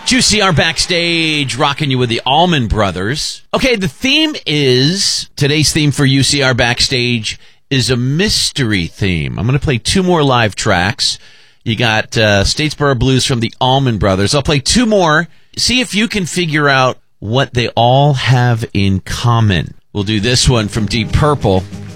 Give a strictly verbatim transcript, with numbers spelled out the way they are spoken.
U C R Backstage, rocking you with the Allman Brothers. Okay, the theme is, today's theme for U C R Backstage is a mystery theme. I'm going to play two more live tracks. You got uh, Statesboro Blues from the Allman Brothers. I'll play two more. See if you can figure out what they all have in common. We'll do this one from Deep Purple.